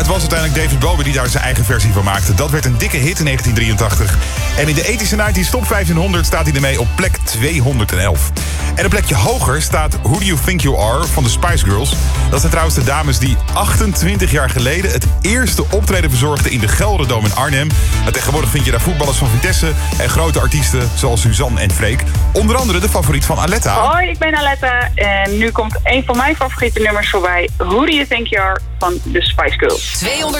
het was uiteindelijk David Bowie die daar zijn eigen versie van maakte. Dat werd een dikke hit in 1983. En in de ethische 90s Top 1500 staat hij ermee op plek 211. En een plekje hoger staat Who Do You Think You Are van de Spice Girls. Dat zijn trouwens de dames die 28 jaar geleden het eerste optreden verzorgden in de Gelderdoom in Arnhem. En tegenwoordig vind je daar voetballers van Vitesse en grote artiesten zoals Suzanne en Freek. Onder andere de favoriet van Aletta. Hoi, ik ben Aletta en nu komt een van mijn favoriete nummers voorbij. Who Do You Think You Are van de Spice Girls.